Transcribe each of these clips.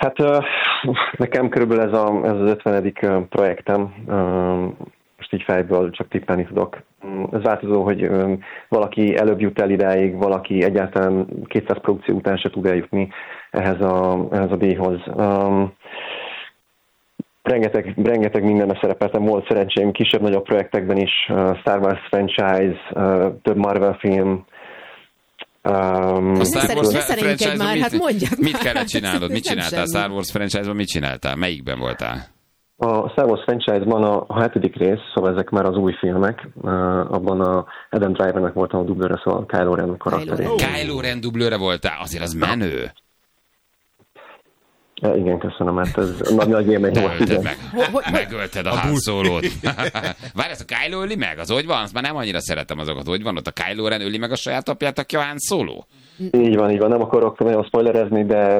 Hát nekem körülbelül ez az 50. projektem, most így fejből csak tippelni tudok. Ez változó, hogy valaki előbb jut el idáig, valaki egyáltalán 200 produkció után se tud eljutni ehhez a díjhoz. Rengeteg mindenben szerepeltem, volt szerencsém kisebb-nagyobb projektekben is, Star Wars franchise, több Marvel film. A Star Wars franchise-ban már, hát mondjad mit kellett csinálnod? Mit csináltál? Star Wars franchise-ban mit csináltál? Melyikben voltál? A Star Wars franchise-ban a 7. rész, szóval ezek már az új filmek, abban a Adam Drivernek voltam a dublőre, szóval Kylo Ren karakteré. Kylo Ren dublőre voltál? Azért az menő. Igen, köszönöm, mert ez nagy élmény volt. Megölted a Han Solót. Várj, ezt a Kylo öli meg? Az hogy van? Azt már nem annyira szeretem azokat. Hogy van ott? A Kylo Ren öli meg a saját apját, aki a Han Solo? Így van. Nem akarok nagyon spoilerezni, de...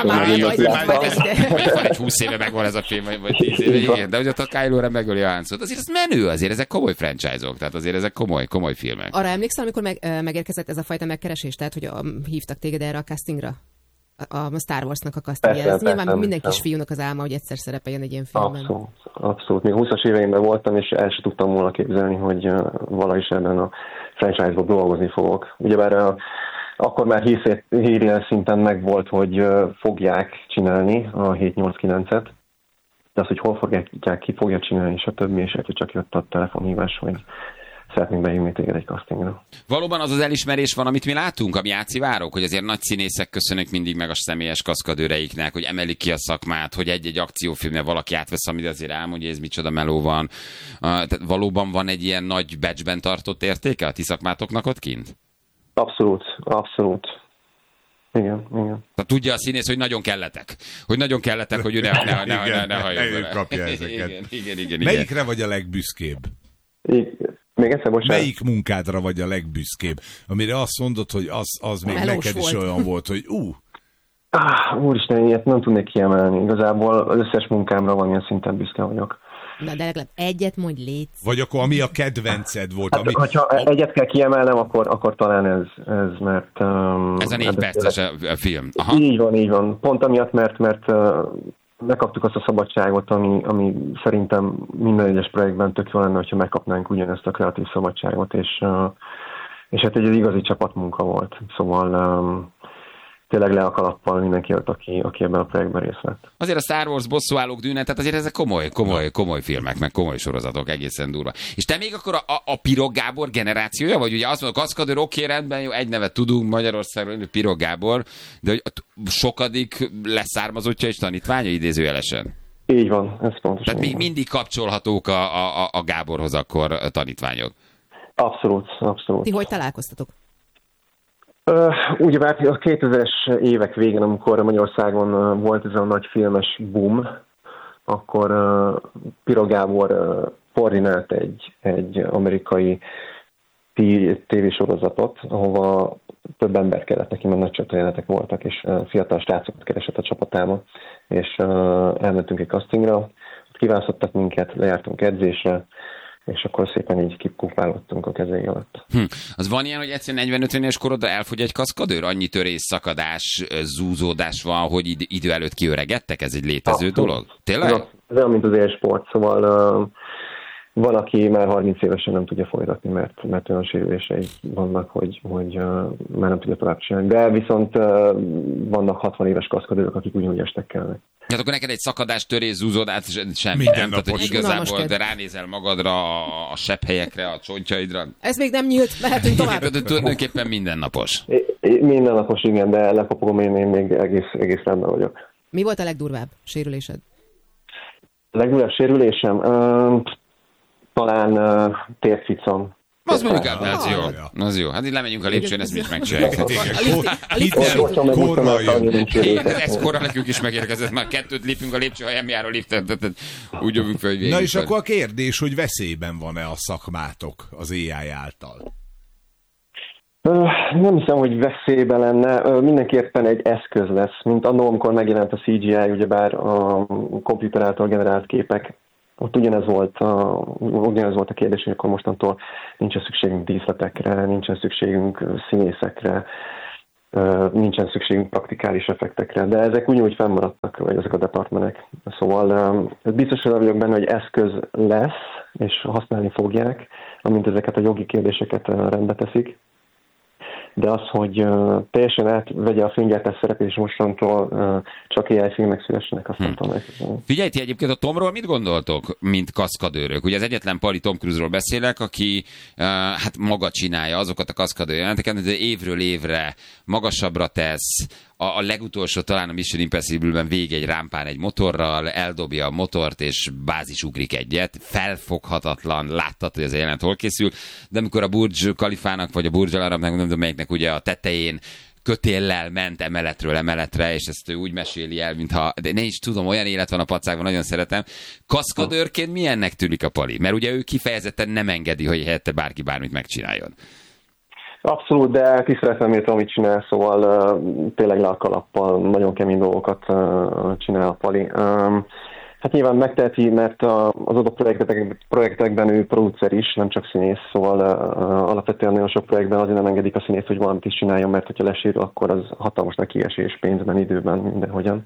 Van egy 20 éve megvan ez a film, vagy 10 éve, igen. De hogy ott a Kylo Ren megöli a Han Solót. Azért ez menő, azért ezek komoly franchise-ok. Tehát azért ezek komoly filmek. Arra emlékszel, amikor megérkezett ez a fajta megkeresés? Tehát, hogy hívtak téged erre a castingra? A Star Warsnak a castingja. Ez nyilván minden kisfiúnak az álma, hogy egyszer szerepeljen egy ilyen filmben. Abszolút. Még 20-as éveimben voltam, és el sem tudtam volna képzelni, hogy valahogy ebben a franchise-ban dolgozni fogok. Ugyebár akkor már hírjel szinten megvolt, hogy fogják csinálni a 7-8-9-et, de az, hogy hol fogják, ki fogja csinálni, és a többi, és egyszer csak jött a telefonhívás, hogy szeretnénk behívni téged egy castingra. Valóban az elismerés van, amit mi látunk, ami játszivárok, hogy azért nagy színészek köszönök mindig meg a személyes kaszkadőreiknek, hogy emelik ki a szakmát, hogy egy filmnél valaki átvesz, amit azért elmondja, hogy ez micsoda meló van. Tehát valóban van egy ilyen nagy batchben tartott értéke a ti szakmátoknak ott kint? Abszolút. Igen. Tehát tudja a színész, hogy nagyon kelletek. Hogy ő ne halljon vele. Kapja ezeket. Igen. Melyikre vagy a legbüszkébb? Még egyszer, bocsánat. Melyik munkádra vagy a legbüszkébb? Amire azt mondod, hogy az még neked is olyan volt, hogy Úristen, ilyet nem tudnék kiemelni. Igazából az összes munkámra valamilyen szinten büszke vagyok. Na, de legalább egyet mondj, létsz. Vagy akkor ami a kedvenced volt? Hát, hogyha egyet kell kiemelnem, akkor talán ez mert... Ez a 4 perces a film. Aha. Így van. Pont amiatt, mert megkaptuk azt a szabadságot, ami szerintem minden egyes projektben tök jó lenne, hogyha megkapnánk ugyanezt a kreatív szabadságot, és hát egy igazi csapatmunka volt. Szóval tényleg le a kalappal mindenki jött, aki ebben a projektben részt vett. Azért a Star Wars bosszúállók dűne, tehát azért ezek komoly filmek, meg komoly sorozatok, egészen durva. És te még akkor a Pirog Gábor generációja, vagy ugye azt mondod, a Kaszkadőr, oké, rendben, jó, egy nevet tudunk Magyarországon, Pirog Gábor, de hogy sokadik leszármazottja és tanítványa idézőjelesen? Így van, ez pontosan. Tehát még mindig kapcsolhatók a Gáborhoz akkor tanítványok? Abszolút. Ti hogy találkoztatok? Ugyebár a 2000-es évek végén, amikor Magyarországon volt ez a nagy filmes boom, akkor Pirog Gábor koordinált egy amerikai tévésorozatot, ahova több ember kellett neki, mert nagy csatajelenetek voltak, és fiatal srácokat keresett a csapatában, és elmentünk egy castingra, ott kiválasztottak minket, lejártunk edzésre, és akkor szépen így kipufálottunk a kezei alatt. Az van ilyen, hogy egyszerűen 40-50 éves korodra elfogy egy kaszkadőr? Annyi törés, szakadás, zúzódás van, hogy idő előtt kiöregedtek? Ez egy létező dolog? Tényleg? Ez olyan, mint az élsport, szóval van, aki már 30 évesen nem tudja folytatni, mert olyan sérülései vannak, hogy már nem tudja tovább csinálni. De viszont vannak 60 éves kaszkadőrök, akik ugyanúgy estek kellene. Hát akkor neked egy szakadás, törés, zúzódás semmi minden nem. Napos. Tehát, hogy igazából de ránézel magadra, a sebhelyekre, a csontjaidra. Ez még nem nyílt, mehetünk tovább. Tulajdonképpen mindennapos. Mindennapos, igen, de lekopogom, én még egész rendben vagyok. Mi volt a legdurvább sérülésed? A legdurvább sérülésem? Talán térficon. Az mondjuk, az jó. Az jó. Hát így lemegyünk a lépcsőn, ezt mi is megcsináljuk. Ez korra nekünk is megérkezett. Már 2 lépünk a lépcső, ha nem jár a liftet. Úgy jövünk fel, hogy végig. Na és akkor a kérdés, hogy veszélyben van-e a szakmátok az AI által? Nem hiszem, hogy veszélyben lenne. Mindenképpen egy eszköz lesz, mint annól, amikor megjelent a CGI, ugyebár a komputer által generált képek. Ott ugyanez volt a kérdés, hogy akkor mostantól nincsen szükségünk díszletekre, nincsen szükségünk színészekre. nincsen szükségünk praktikális effektekre, de ezek úgy fennmaradtak, vagy ezek a departmenek. Szóval biztos vagyok benne, hogy eszköz lesz, és használni fogják, amint ezeket a jogi kérdéseket rendbe teszik. De az, hogy teljesen átvegye a filmgyártás szerepét, és mostantól csak AI filmek szülessenek, azt nem tudom. Figyelj, ti egyébként a Tomról mit gondoltok, mint kaszkadőrök? Ugye az egyetlen pali Tom Cruise-ról beszélek, aki hát maga csinálja azokat a kaszkadőr jelenteket, hogy évről évre magasabbra tesz, a legutolsó talán a Mission Impossible-ben végig egy rámpán egy motorral, eldobja a motort, és bázisugrik egyet. Felfoghatatlan, láttad, hogy ez a jelenet hol készül, de amikor a Burj Khalifának, vagy a Burj Al Arabnak, nem tudom melyiknek ugye a tetején kötéllel ment emeletről emeletre, és ezt ő úgy meséli el, mintha, de ne is tudom, olyan élet van a pacákban, nagyon szeretem. Kaszkadőrként milyennek tűnik a pali? Mert ugye ő kifejezetten nem engedi, hogy helyette bárki bármit megcsináljon. Abszolút, de tiszteletem értem, amit csinál, szóval tényleg le a kalappal, nagyon kemény dolgokat csinál a pali. Hát nyilván megteheti, mert az adott projektekben ő producer is, nem csak színész, szóval alapvetően nagyon sok projektben azért nem engedik a színész, hogy valamit is csináljon, mert hogyha lesérül, akkor az hatalmas nekiesés pénzben, időben, mindenhogyan.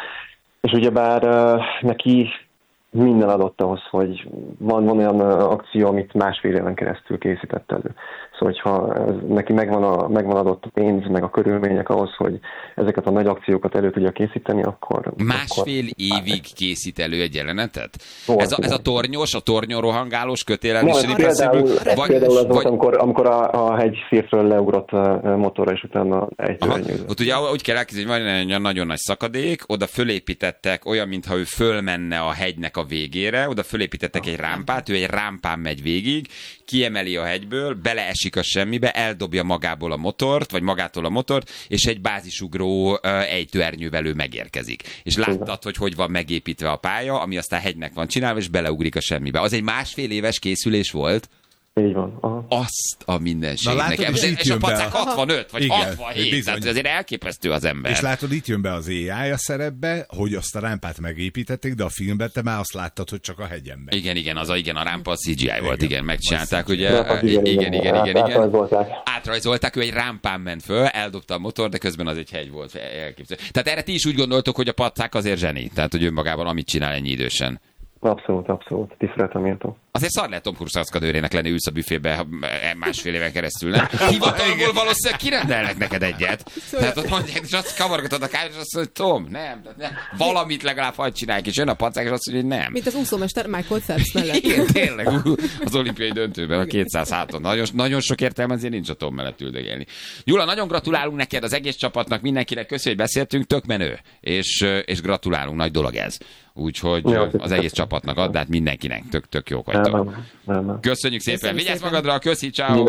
És ugyebár neki minden adott ahhoz, hogy van olyan akció, amit másfél éven keresztül készített elő. Szóval, hogyha neki megvan adott a pénz, meg a körülmények ahhoz, hogy ezeket a nagy akciókat elő tudja készíteni, akkor... Másfél évig készít elő egy jelenetet? Ez a tornyos, a tornyon rohangálós kötélen is? Például az volt, amikor a hegyszírtről leugrott motorra, és utána ejtőernyőzött. Ott ugye úgy kell elképzelni, hogy van egy nagyon nagy szakadék, oda fölépítettek olyan, mintha ő fölmenne a hegynek a végére, oda fölépítettek egy rámpát, ő egy rámpán megy végig, kiemeli a hegyből, beleesik a semmibe, eldobja magából a motort, vagy magától a motort, és egy bázisugró ejtőernyővel ő megérkezik. És láttad, hogy van megépítve a pálya, ami aztán hegynek van csinálva, és beleugrik a semmibe. Az egy másfél éves készülés volt. Így van. Aha. Azt a mindenségnek. És a pacák 65, vagy 67, tehát azért elképesztő az ember. És látod, itt jön be az AI a szerepbe, hogy azt a rámpát megépítették, de a filmben te már azt láttad, hogy csak a hegyen megy. Igen, a rámpa a CGI volt, igen, megcsinálták, ugye. Igen. Átrajzolták, ő egy rámpán ment föl, eldobta a motor, de közben az egy hegy volt. Elképzelő. Tehát erre ti is úgy gondoltok, hogy a pacák azért zseni, tehát hogy önmagában amit csinál ennyi idősen. Abszolút. Tiszteletem értem. Azért szar lehet Tom Cruise kaszkadőrének lenni, ülsz a büfébe másfél éven keresztül, nem? Hivatalból valószínűleg kirendelnek neked egyet. Tehát ott mondják, és azt kavargatod a káját, és azt mondja, hogy Tom, nem. Valamit legalább hagyd csinálják, és jön a pacák, és azt mondja, hogy nem. Mint az úszómester Michael Phelps mellett. Igen, tényleg. Az olimpiai döntőben a 200 háton. Nagyon sok értelme azért nincs a Tom mellett üldögélni. Gyula, nagyon gratulálunk neked, az egész csapatnak, mindenkinek köszönjük, hogy beszéltünk, tök menő. És gratulálunk, nagy dolog ez. Úgyhogy az egész csapatnak add, hát mindenkinek tök jók vagytok. Köszönjük szépen, vigyázz magadra, köszi, ciao.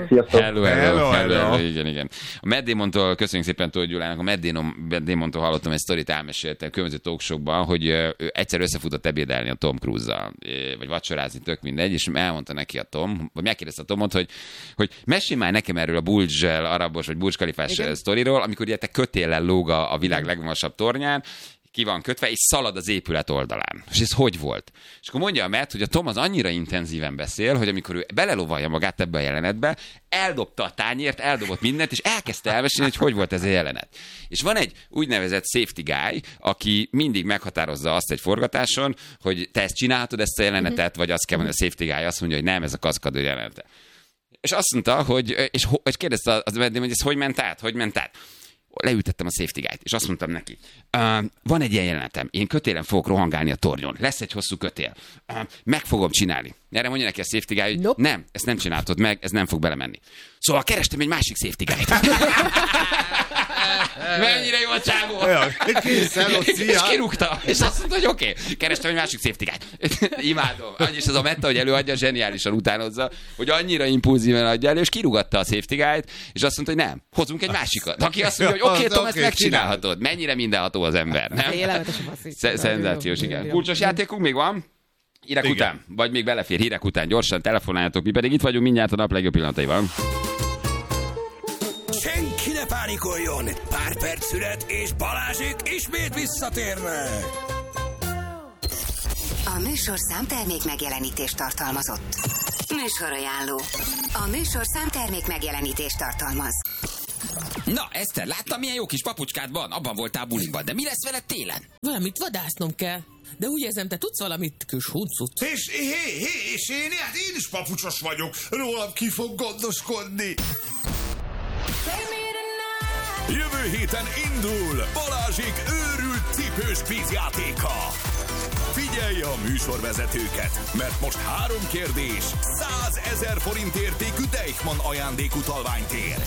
Hello. Igen. A Matt Damon-tól köszönjük szépen Tóth Gyulának, a Matt Damon-tól hallottam egy sztorit, elmeséltem különböző talkshowban, hogy ő egyszer összefutott ebédelni a Tom Cruise-zal, vagy vacsorázni, tök mindegy, és elmondta neki a Tom, vagy megkérdezte a Tomot, hogy mesélj már nekem erről a Burj Arabos, vagy Burj Khalifás sztoriról, amikor ugye te kötéllel lóg a világ legmagasabb tornyán, ki van kötve, és szalad az épület oldalán. És ez hogy volt? És akkor mondja a Matt, hogy a Tom az annyira intenzíven beszél, hogy amikor ő belelovalja magát ebbe a jelenetbe, eldobta a tányért, eldobott mindent, és elkezdte elmesélni, hogy volt ez a jelenet. És van egy úgynevezett safety guy, aki mindig meghatározza azt egy forgatáson, hogy te ezt csinálhatod, ezt a jelenetet, vagy azt kell mondani, a safety guy azt mondja, hogy nem, ez a kaszkadőr jelenete. És azt mondta, és kérdezte az Matt, hogy ez hogy ment át? Leültettem a safety guy-t, és azt mondtam neki, van egy ilyen jelenetem, én kötélen fogok rohangálni a tornyon, lesz egy hosszú kötél, meg fogom csinálni. Erre mondja neki a safety guy, hogy nem, ezt nem csináltad meg, ez nem fog belemenni. Szóval kerestem egy másik safety guy-t. Mennyire jó a csávó! És kirúgta. És azt mondta, hogy oké, kerestem egy másik safety guy-t. Imádom. És ez a Metta, hogy előadja, zseniálisan utánozza, hogy annyira impulzíven adja elő, és kirúgatta a safety guy-t, és azt mondta, hogy nem, hozunk egy másikat. Aki azt mondja, hogy oké, Tom, ezt megcsinálhatod. Mennyire mindenható az ember, nem? Szenzációs, igen. Kulcsos játékunk még van? Hírek után, vagy még belefér hírek után, gyorsan telefonáljatok, mi pedig itt vagyunk mindjárt a nap legjobb pillanataival. Senki ne pánikoljon! Pár perc szület, és Balázsék ismét visszatérnek! A műsor számtermék megjelenítést tartalmazott. Műsorajánló. A műsor számtermék megjelenítést tartalmaz. Na, Eszter, láttam, milyen jó kis papucskád van, abban voltál bulinkban, de mi lesz veled télen? Valamit vadásznom kell. De úgy érzem, te tudsz valamit, kis huncut. És én is papucsos vagyok. Rólam ki fog gondoskodni. Jövő héten indul Balázsék őrült cipős kvízjátéka. Figyelj a műsorvezetőket, mert most 3 kérdés, 100 000 forint értékű Deichmann ajándékutalványt ér.